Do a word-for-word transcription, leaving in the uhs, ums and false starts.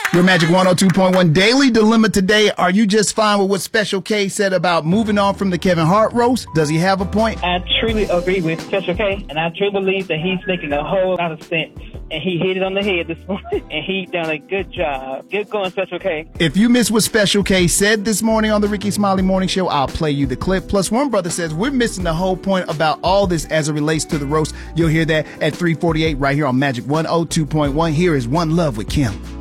Your Magic one oh two point one Daily Dilemma today. Are you just fine with what Special K said about moving on from the Kevin Hart roast? Does he have a point? I truly agree with Special K, and I truly believe that he's making a whole lot of sense. And he hit it on the head this morning, and he done a good job. Get going, Special K. If you missed what Special K said this morning on the Ricky Smiley Morning Show, I'll play you the clip. Plus, one brother says we're missing the whole point about all this as it relates to the roast. You'll hear that at three forty-eight right here on Magic one oh two point one. Here is One Love with Kim.